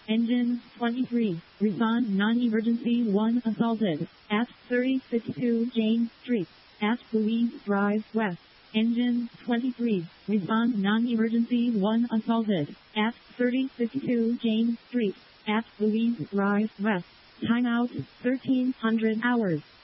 Engine 23. Respond non-emergency 1 assaulted. At 3052 James Street. At Louise Drive West. Engine 23. Respond non-emergency 1 assaulted. At 3052 James Street. At Louise Drive West. Timeout 1300 hours.